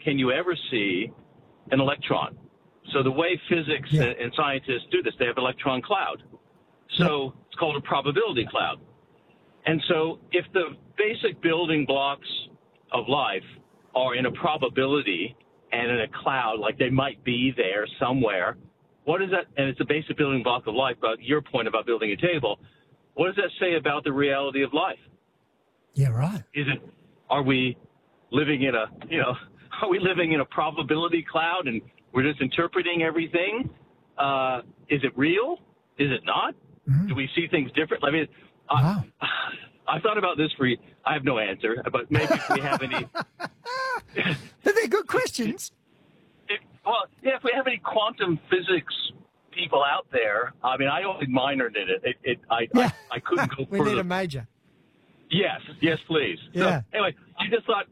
can you ever see an electron? So the way physics and scientists do this, they have electron cloud. So it's called a probability cloud. And so if the basic building blocks of life are in a probability and in a cloud, like they might be there somewhere, what is that? And it's a basic building block of life, about your point about building a table. What does that say about the reality of life? Yeah, right. Are we living in are we living in a probability cloud and we're just interpreting everything? Is it real? Is it not? Mm-hmm. Do we see things differently? I mean, I've thought about this I have no answer, but maybe if we have any. They're good questions. If we have any quantum physics people out there, I mean, I only minored in it. I couldn't go further. We need a major. Yes, please. Yeah. So, anyway, I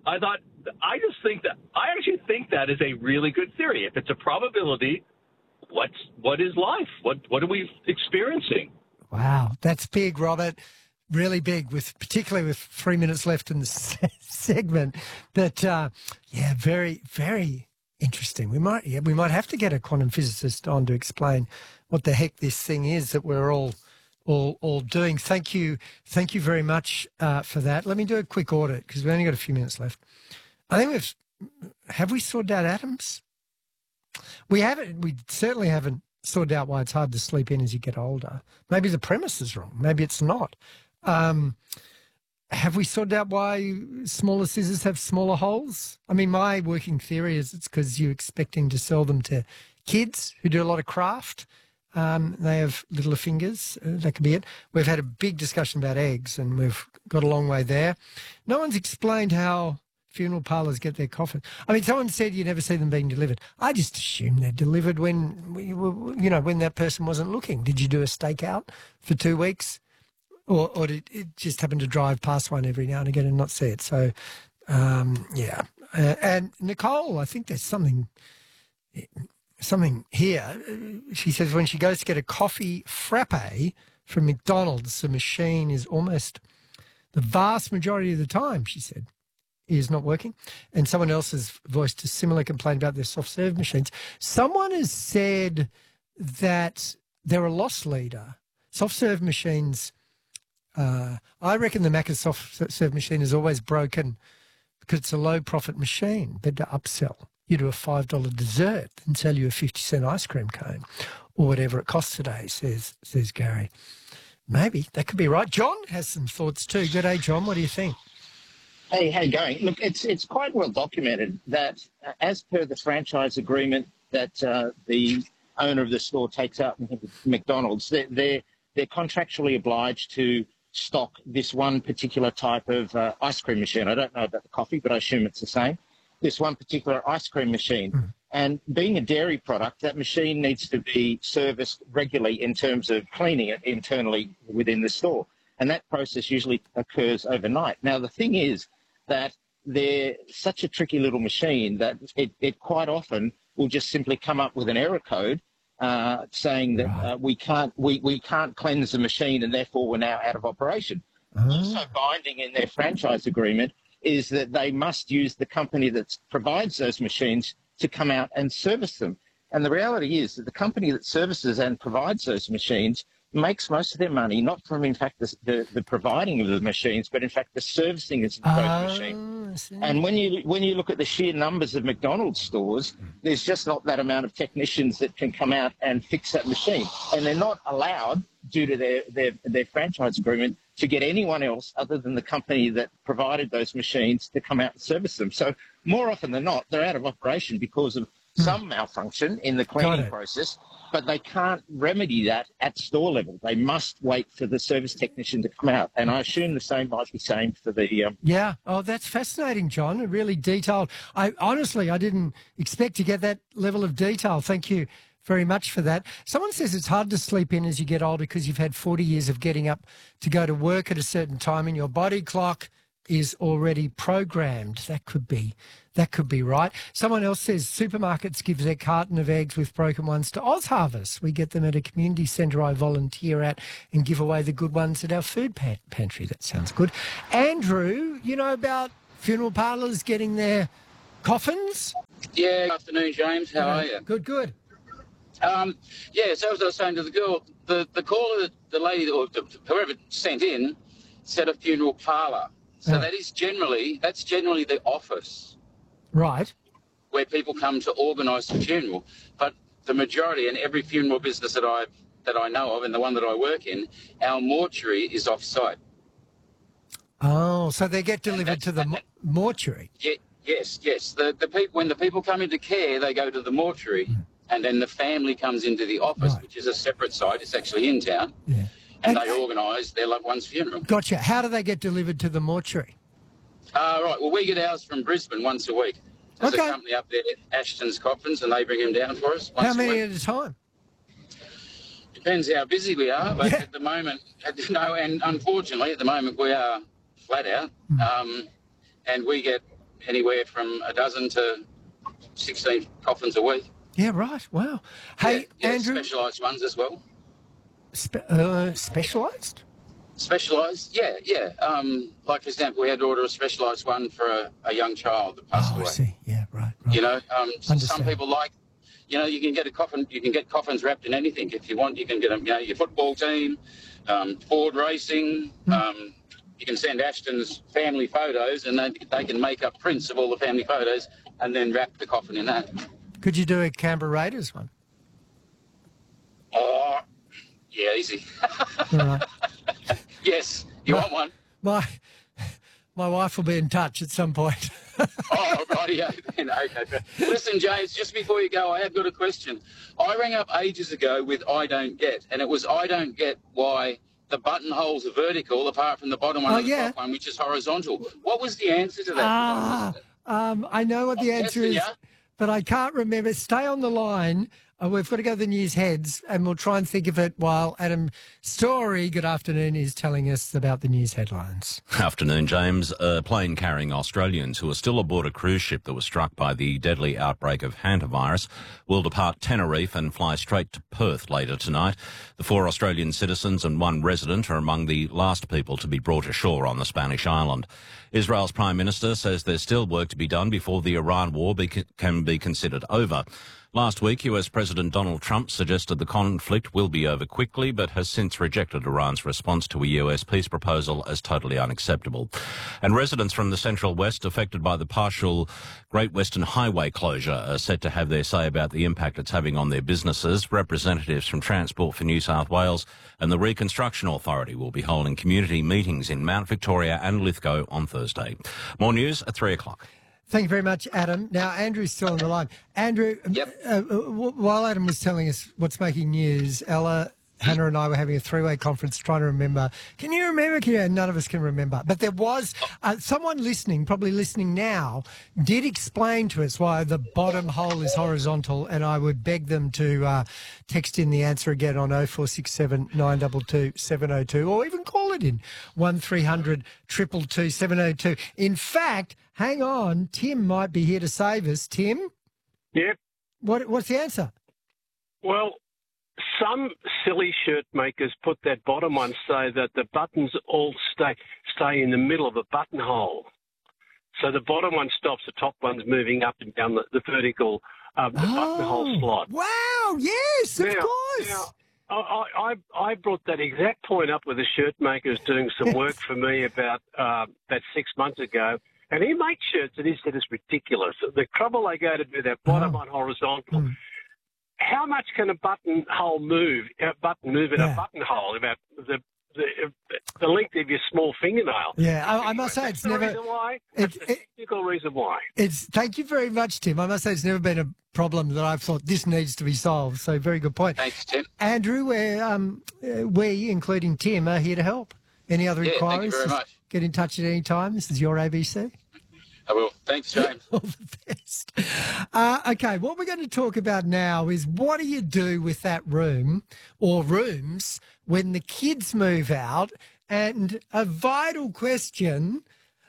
actually think that is a really good theory. If it's a probability, what is life? What are we experiencing? Wow, that's big, Robert. Really big, particularly with 3 minutes left in the segment. That very, very interesting. We might have to get a quantum physicist on to explain what the heck this thing is that we're all doing. Thank you very much for that. Let me do a quick audit because we've only got a few minutes left. I think have we sorted out atoms? We haven't. We certainly haven't sorted out why it's hard to sleep in as you get older. Maybe the premise is wrong. Maybe it's not. Have we sorted out why smaller scissors have smaller holes? I mean, my working theory is it's because you're expecting to sell them to kids who do a lot of craft. They have littler fingers. That could be it. We've had a big discussion about eggs, and we've got a long way there. No one's explained how funeral parlours get their coffin. I mean, someone said you never see them being delivered. I just assume they're delivered when when that person wasn't looking. Did you do a stakeout for 2 weeks? Or did it just happen to drive past one every now and again and not see it? So, and Nicole, I think there's something here. She says when she goes to get a coffee frappe from McDonald's, the machine is almost the vast majority of the time, she said, is not working. And someone else has voiced a similar complaint about their soft-serve machines. Someone has said that they're a loss leader. Soft-serve machines... I reckon the Macca's soft-serve machine is always broken because it's a low-profit machine. Better upsell you to a $5 dessert than sell you a 50-cent ice cream cone or whatever it costs today, says Gary. Maybe. That could be right. John has some thoughts too. Good day, John. What do you think? Hey, how you going? Look, it's quite well documented that as per the franchise agreement that the owner of the store takes out with McDonald's, they're contractually obliged to stock this one particular type of ice cream machine. I don't know about the coffee, but I assume it's the same. This one particular ice cream machine. Mm. And being a dairy product, that machine needs to be serviced regularly in terms of cleaning it internally within the store. And that process usually occurs overnight. Now, the thing is that they're such a tricky little machine that it quite often will just simply come up with an error code saying that we can't cleanse the machine and therefore we're now out of operation. Also binding in their franchise agreement is that they must use the company that provides those machines to come out and service them. And the reality is that the company that services and provides those machines makes most of their money not from, in fact, the providing of the machines, but in fact the servicing of those machines. And when you look at the sheer numbers of McDonald's stores, there's just not that amount of technicians that can come out and fix that machine. And they're not allowed, due to their franchise agreement, to get anyone else other than the company that provided those machines to come out and service them. So more often than not, they're out of operation because of some malfunction in the cleaning process, but they can't remedy that at store level. They must wait for the service technician to come out. And I assume the same might be same for the... Yeah. Oh, that's fascinating, John. Really detailed. I didn't expect to get that level of detail. Thank you very much for that. Someone says it's hard to sleep in as you get older because you've had 40 years of getting up to go to work at a certain time and your body clock is already programmed. That could be right. Someone else says supermarkets give their carton of eggs with broken ones to OzHarvest. We get them at a community centre I volunteer at and give away the good ones at our food pantry. That sounds good. Andrew, you know about funeral parlours getting their Coffins? Yeah, good afternoon, James. How are you? Good, good. Yeah, so as I was saying to the girl, the caller, the lady, or whoever sent in, said a funeral parlour. So that's generally the office Right. where people come to organise the funeral. But the majority, and every funeral business that I know of, and the one that I work in, our mortuary is off-site. Oh, so they get delivered to the mortuary? Yeah, yes. The people, when the people come into care, they go to the mortuary, and then the family comes into the office, which is a separate site. It's actually in town. Yeah. And they organise their loved one's funeral. Gotcha. How do they get delivered to the mortuary? Right. Well, we get ours from Brisbane once a week. There's a company up there, Ashton's Coffins, and they bring them down for us once How many a week. at a time? Depends how busy we are, but at the moment, no, and unfortunately, at the moment, we are flat out. And we get anywhere from a dozen to 16 coffins a week. Yeah, right. Wow. Hey, Andrew. Specialised ones as well. Specialised? Specialised, yeah. Like, for example, we had to order a specialised one for a young child that passed away. I see. Yeah, right. You know, some people like, you know, you can get a coffin. You can get coffins wrapped in anything if you want. You can get them, you know, your football team, Ford racing. You can send Ashton's family photos, and they can make up prints of all the family photos, and then wrap the coffin in that. Could you do a Canberra Raiders one? Oh, yeah, easy. All right. Yes, you want one? My wife will be in touch at some point. Oh, rightio then. Okay. Listen, James, just before you go, I have got a question. I rang up ages ago with I don't get, and it was I don't get why the buttonholes are vertical apart from the bottom one and the top one, which is horizontal. What was the answer to that? I know what the answer is, but I can't remember. Stay on the line. We've got to go to the news heads, and we'll try and think of it while Adam Story, good afternoon, is telling us about the news headlines. Afternoon, James. A plane carrying Australians who are still aboard a cruise ship that was struck by the deadly outbreak of hantavirus will depart Tenerife and fly straight to Perth later tonight. The 4 Australian citizens and 1 resident are among the last people to be brought ashore on the Spanish island. Israel's Prime Minister says there's still work to be done before the Iran war can be considered over. Last week, US President Donald Trump suggested the conflict will be over quickly, but has since rejected Iran's response to a US peace proposal as totally unacceptable. And residents from the Central West affected by the partial Great Western Highway closure are set to have their say about the impact it's having on their businesses. Representatives from Transport for New South Wales and the Reconstruction Authority will be holding community meetings in Mount Victoria and Lithgow on Thursday. More news at 3 o'clock. Thank you very much, Adam. Now, Andrew's still on the line. Andrew, while Adam was telling us what's making news, Ella, Hannah and I were having a 3-way conference trying to remember. Can you remember? Yeah, none of us can remember. But there was someone listening, probably listening now, did explain to us why the bottom hole is horizontal, and I would beg them to text in the answer again on 0467 922 702, or even call it in 1300 222 702. In fact, hang on, Tim might be here to save us. Tim? Yep. What's the answer? Well, some silly shirt makers put that bottom one so that the buttons all stay in the middle of a buttonhole. So the bottom one stops, the top one's moving up and down the vertical buttonhole slot. Wow, yes, of course. Now, I brought that exact point up with a shirt maker who's doing some work for me about 6 months ago. And he makes shirts that he said is ridiculous. The trouble they go to do that bottom one horizontal. How much can a buttonhole move? A button move in a buttonhole about the length of your small fingernail. Yeah, I must say it's never. That's the technical reason why. Thank you very much, Tim. I must say it's never been a problem that I've thought this needs to be solved. So very good point. Thanks, Tim. Andrew, we, including Tim, are here to help. Any other inquiries? Thank you very much. Get in touch at any time. This is your ABC. I will. Thanks, James. All the best. Okay, what we're going to talk about now is what do you do with that room or rooms when the kids move out? And a vital question,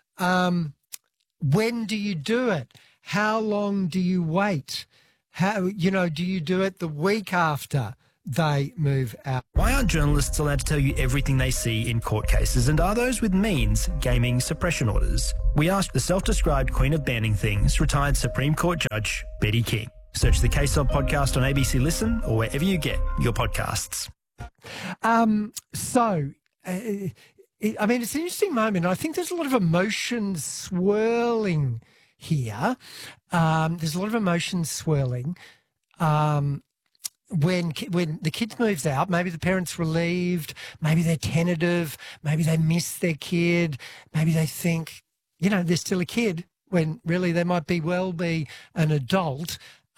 when do you do it? How long do you wait? Do you do it the week after they move out. Why aren't journalists allowed to tell you everything they see in court cases, and are those with means gaming suppression orders? We asked the self-described queen of banning things, retired Supreme Court Judge Betty King. Search the Case Of podcast on ABC Listen or wherever you get your podcasts. I mean, it's an interesting moment. I think there's a lot of emotion swirling here. There's a lot of emotion swirling. When the kid moves out, maybe the parent's relieved, maybe they're tentative, maybe they miss their kid, maybe they think, they're still a kid when really they might be an adult.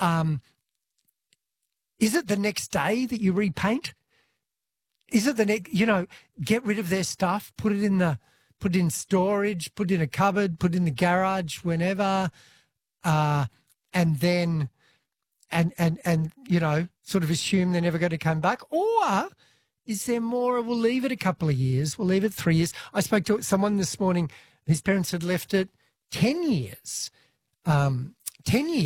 Is it the next day that you repaint? Is it the next, get rid of their stuff, put it in storage, put it in a cupboard, put it in the garage, whenever, and then, and sort of assume they're never going to come back? Or is there more? We'll leave it a couple of years. We'll leave it 3 years. I spoke to someone this morning, his parents had left it 10 years. 10 years.